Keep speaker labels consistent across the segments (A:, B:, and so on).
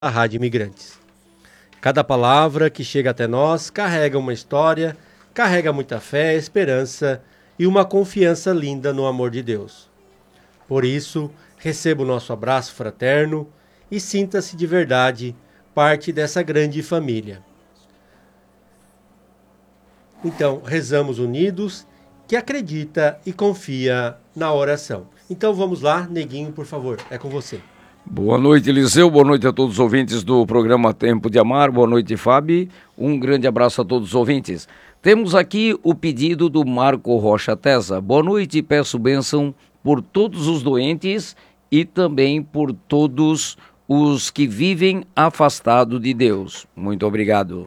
A: a Rádio Imigrantes. Cada palavra que chega até nós carrega uma história, carrega muita fé, esperança e uma confiança linda no amor de Deus. Por isso, receba o nosso abraço fraterno e sinta-se de verdade parte dessa grande família. Então, rezamos unidos, que acredita e confia na oração. Então vamos lá, Neguinho, por favor, é com você.
B: Boa noite, Eliseu, boa noite a todos os ouvintes do programa Tempo de Amar, boa noite, Fábio, um grande abraço a todos os ouvintes. Temos aqui o pedido do Marco Rocha Tesa. Boa noite, peço bênção por todos os doentes e também por todos os que vivem afastados de Deus. Muito obrigado.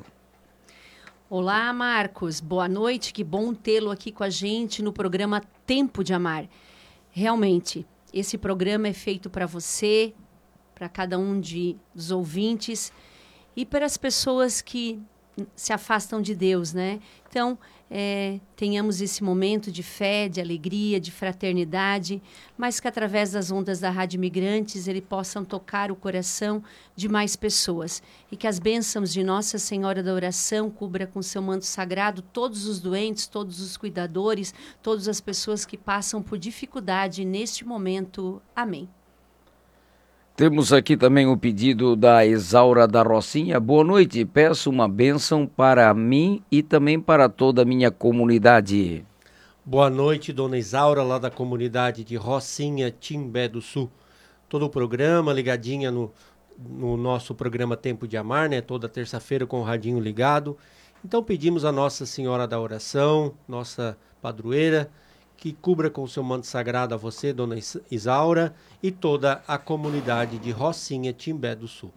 C: Olá, Marcos. Boa noite. Que bom tê-lo aqui com a gente no programa Tempo de Amar. Realmente, esse programa é feito para você, para cada um dos ouvintes e para as pessoas que se afastam de Deus, né? Então, tenhamos esse momento de fé, de alegria, de fraternidade, mas que através das ondas da Rádio Imigrantes ele possam tocar o coração de mais pessoas e que as bênçãos de Nossa Senhora da Oração cubra com seu manto sagrado todos os doentes, todos os cuidadores, todas as pessoas que passam por dificuldade neste momento. Amém.
B: Temos aqui também o pedido da Isaura da Rocinha. Boa noite, peço uma bênção para mim e também para toda a minha comunidade.
A: Boa noite, dona Isaura, lá da comunidade de Rocinha, Timbé do Sul. Todo o programa ligadinha no nosso programa Tempo de Amar, né? Toda terça-feira com o radinho ligado. Então pedimos a Nossa Senhora da Oração, nossa padroeira, que cubra com o seu manto sagrado a você, dona Isaura, e toda a comunidade de Rocinha, Timbé do Sul.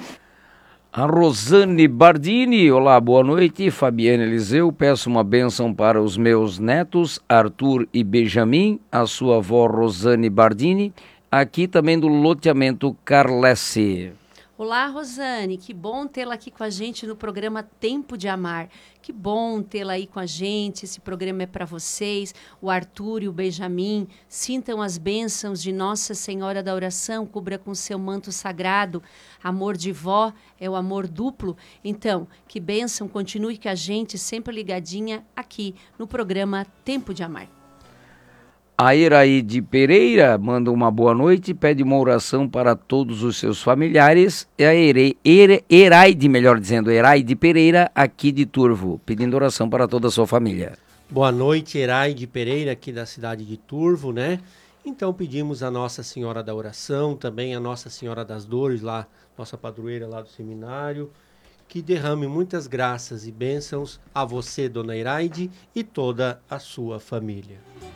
B: A Rosane Bardini, olá, boa noite, Fabiana Eliseu, peço uma bênção para os meus netos, Arthur e Benjamin, a sua avó Rosane Bardini, aqui também do loteamento Carlesse.
C: Olá, Rosane, que bom tê-la aqui com a gente no programa Tempo de Amar. Que bom tê-la aí com a gente, esse programa é para vocês, o Arthur e o Benjamin. Sintam as bênçãos de Nossa Senhora da Oração, cubra com seu manto sagrado. Amor de vó é o amor duplo. Então, que bênção, continue com a gente, sempre ligadinha aqui no programa Tempo de Amar.
B: A Iraide Pereira manda uma boa noite e pede uma oração para todos os seus familiares. É a Iraide Pereira, aqui de Turvo, pedindo oração para toda a sua família.
A: Boa noite, Iraide Pereira, aqui da cidade de Turvo, né? Então pedimos a Nossa Senhora da Oração, também a Nossa Senhora das Dores, lá, nossa padroeira lá do seminário, que derrame muitas graças e bênçãos a você, dona Iraide, e toda a sua família.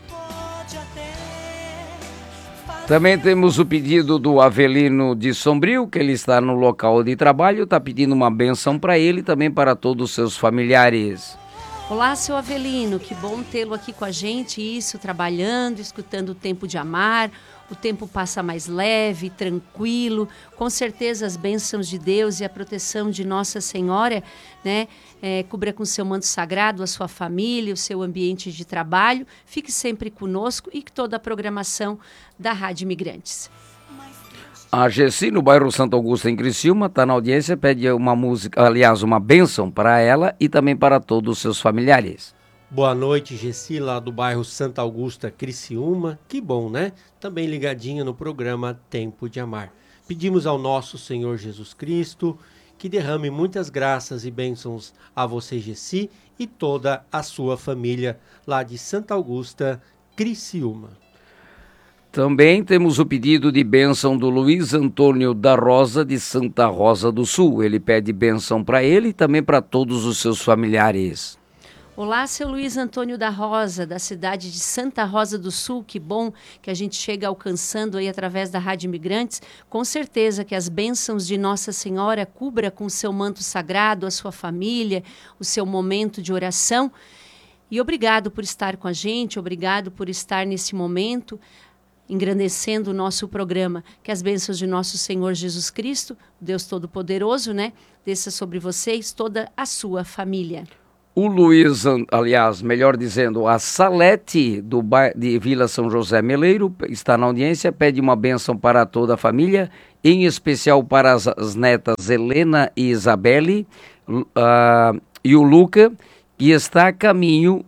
B: Também temos o pedido do Avelino de Sombrio, que ele está no local de trabalho, está pedindo uma benção para ele e também para todos os seus familiares.
C: Olá, seu Avelino, que bom tê-lo aqui com a gente, isso, trabalhando, escutando o Tempo de Amar. O tempo passa mais leve, tranquilo, com certeza as bênçãos de Deus e a proteção de Nossa Senhora, né, cubra com seu manto sagrado a sua família, o seu ambiente de trabalho. Fique sempre conosco e toda a programação da Rádio Imigrantes.
B: A Gessi, no bairro Santo Augusto, em Criciúma, está na audiência, pede uma música, aliás, uma bênção para ela e também para todos os seus familiares.
A: Boa noite, Gessi, lá do bairro Santa Augusta, Criciúma. Que bom, né? Também ligadinha no programa Tempo de Amar. Pedimos ao nosso Senhor Jesus Cristo que derrame muitas graças e bênçãos a você, Gessi, e toda a sua família lá de Santa Augusta, Criciúma.
B: Também temos o pedido de bênção do Luiz Antônio da Rosa, de Santa Rosa do Sul. Ele pede bênção para ele e também para todos os seus familiares.
C: Olá, seu Luiz Antônio da Rosa, da cidade de Santa Rosa do Sul. Que bom que a gente chega alcançando aí através da Rádio Imigrantes. Com certeza que as bênçãos de Nossa Senhora cubra com o seu manto sagrado a sua família, o seu momento de oração. E obrigado por estar com a gente, obrigado por estar nesse momento, engrandecendo o nosso programa. Que as bênçãos de nosso Senhor Jesus Cristo, Deus Todo-Poderoso, né, desça sobre vocês, toda a sua família.
B: O Luiz, aliás, melhor dizendo, a Salete de Vila São José Meleiro está na audiência, pede uma bênção para toda a família, em especial para as netas Helena e Isabelle, e o Luca, que está a caminho.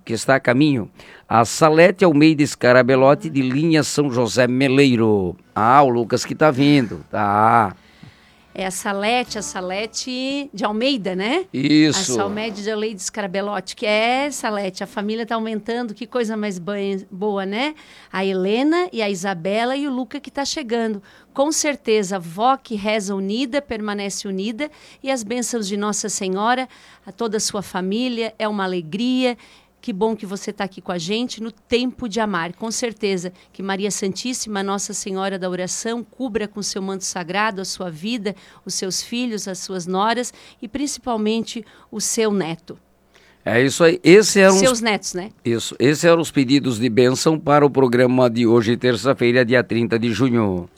B: A Salete Almeida Scarabelotti, de linha São José Meleiro. Ah, o Lucas que está vindo, tá.
C: É a Salete de Almeida, né?
B: Isso.
C: A Salete de Almeida Scarabelotti, que é Salete. A família está aumentando, que coisa mais boa, né? A Helena e a Isabela e o Luca que está chegando. Com certeza, a vó que reza unida, permanece unida. E as bênçãos de Nossa Senhora, a toda a sua família, é uma alegria. Que bom que você está aqui com a gente no Tempo de Amar. Com certeza que Maria Santíssima, Nossa Senhora da Oração, cubra com seu manto sagrado a sua vida, os seus filhos, as suas noras e principalmente o seu neto.
B: É isso aí.
C: Seus netos, né?
B: Isso. Esses eram os pedidos de bênção para o programa de hoje, terça-feira, dia 30 de junho.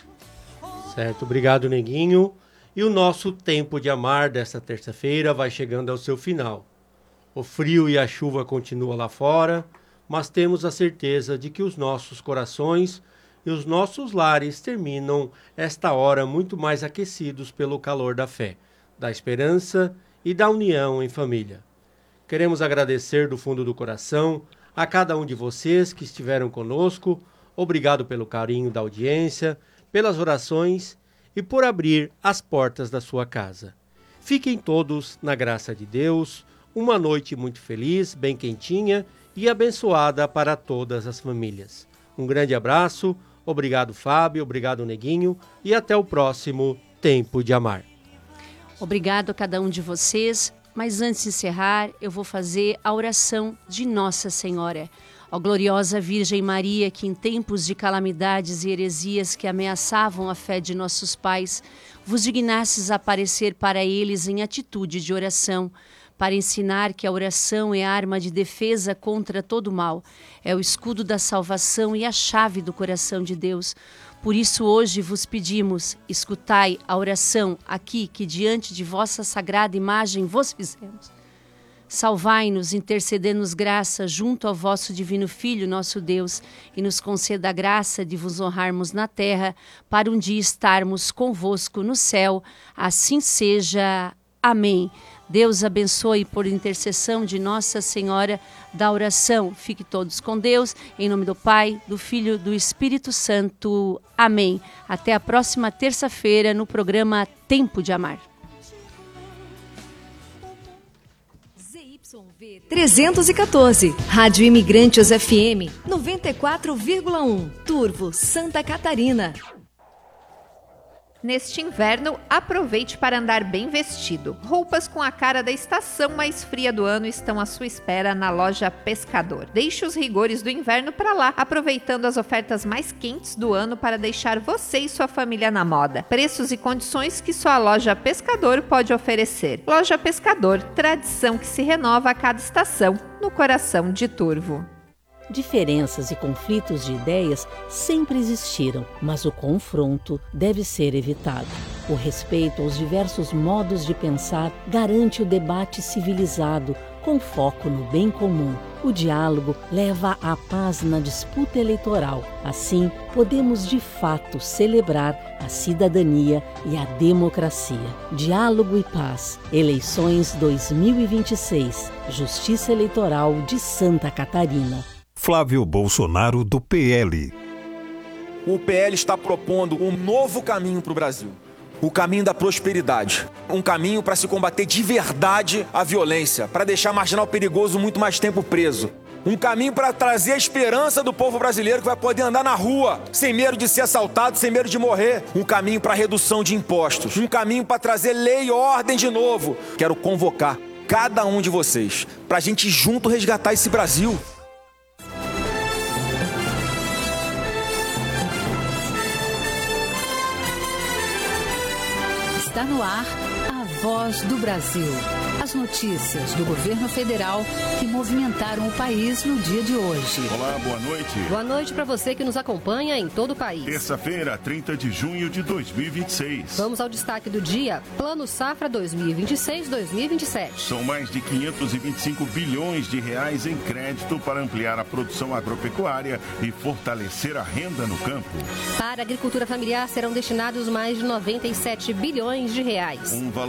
A: Certo, obrigado, Neguinho. E o nosso Tempo de Amar desta terça-feira vai chegando ao seu final. O frio e a chuva continuam lá fora, mas temos a certeza de que os nossos corações e os nossos lares terminam esta hora muito mais aquecidos pelo calor da fé, da esperança e da união em família. Queremos agradecer do fundo do coração a cada um de vocês que estiveram conosco. Obrigado pelo carinho da audiência, pelas orações e por abrir as portas da sua casa. Fiquem todos na graça de Deus. Uma noite muito feliz, bem quentinha e abençoada para todas as famílias. Um grande abraço, obrigado Fábio, obrigado Neguinho e até o próximo Tempo de Amar.
C: Obrigado a cada um de vocês, mas antes de encerrar, eu vou fazer a oração de Nossa Senhora. Ó gloriosa Virgem Maria, que em tempos de calamidades e heresias que ameaçavam a fé de nossos pais, vos dignasses aparecer para eles em atitude de oração, para ensinar que a oração é a arma de defesa contra todo mal, é o escudo da salvação e a chave do coração de Deus. Por isso hoje vos pedimos, escutai a oração aqui que diante de vossa sagrada imagem vos fizemos. Salvai-nos, intercedendo-nos graça junto ao vosso divino Filho, nosso Deus, e nos conceda a graça de vos honrarmos na terra, para um dia estarmos convosco no céu. Assim seja. Amém. Deus abençoe por intercessão de Nossa Senhora da Oração. Fique todos com Deus, em nome do Pai, do Filho e do Espírito Santo. Amém. Até a próxima terça-feira no programa Tempo de Amar.
D: ZYV 314, Rádio Imigrantes FM 94,1, Turvo, Santa Catarina.
E: Neste inverno, aproveite para andar bem vestido. Roupas com a cara da estação mais fria do ano estão à sua espera na loja Pescador. Deixe os rigores do inverno para lá, aproveitando as ofertas mais quentes do ano para deixar você e sua família na moda. Preços e condições que só a loja Pescador pode oferecer. Loja Pescador, tradição que se renova a cada estação, no coração de Turvo.
F: Diferenças e conflitos de ideias sempre existiram, mas o confronto deve ser evitado. O respeito aos diversos modos de pensar garante o debate civilizado, com foco no bem comum. O diálogo leva à paz na disputa eleitoral. Assim, podemos de fato celebrar a cidadania e a democracia. Diálogo e paz. Eleições 2026. Justiça Eleitoral de Santa Catarina.
G: Flávio Bolsonaro, do PL.
H: O PL está propondo um novo caminho para o Brasil. O caminho da prosperidade. Um caminho para se combater de verdade a violência, para deixar marginal perigoso muito mais tempo preso. Um caminho para trazer a esperança do povo brasileiro que vai poder andar na rua, sem medo de ser assaltado, sem medo de morrer. Um caminho para redução de impostos. Um caminho para trazer lei e ordem de novo. Quero convocar cada um de vocês para a gente junto resgatar esse Brasil.
D: Está no ar a Voz do Brasil.
I: As notícias do governo federal que movimentaram o país no dia de hoje.
J: Olá, boa noite.
K: Boa noite para você que nos acompanha em todo o país.
J: Terça-feira, 30 de junho de 2026.
K: Vamos ao destaque do dia: Plano Safra 2026-2027.
J: São mais de 525 bilhões de reais em crédito para ampliar a produção agropecuária e fortalecer a renda no campo.
K: Para a agricultura familiar serão destinados mais de 97 bilhões de reais.